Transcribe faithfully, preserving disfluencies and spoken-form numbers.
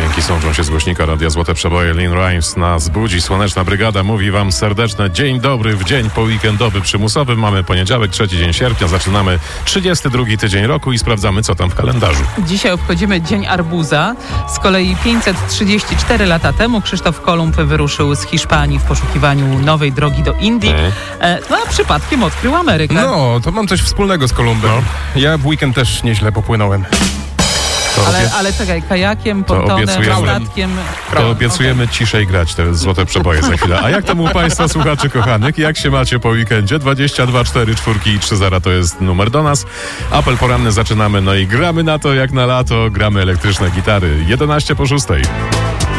Dźwięki sączą się z głośnika Radia Złote Przeboje. Lynn Rimes nas budzi. Słoneczna Brygada mówi wam serdeczne dzień dobry w dzień poweekendowy przymusowy. Mamy poniedziałek, trzeci dzień sierpnia. Zaczynamy trzydziesty drugi tydzień roku i sprawdzamy, co tam w kalendarzu. Dzisiaj obchodzimy Dzień Arbuza. Z kolei pięćset trzydzieści cztery lata temu Krzysztof Kolumb wyruszył z Hiszpanii w poszukiwaniu nowej drogi do Indii. E, no a przypadkiem odkrył Amerykę. No, to mam coś wspólnego z Kolumbem. No. Ja w weekend też nieźle popłynąłem. Ale, ale czekaj, kajakiem, pontonem, statkiem. To obiecujemy okay. ciszej grać te złote przeboje za chwilę. A jak tam u Państwa słuchaczy kochanych? Jak się macie po weekendzie? dwadzieścia dwa cztery cztery i trzy zero to jest numer do nas. Apel poranny zaczynamy, no i gramy na to jak na lato. Gramy elektryczne gitary. jedenaście po szóstej.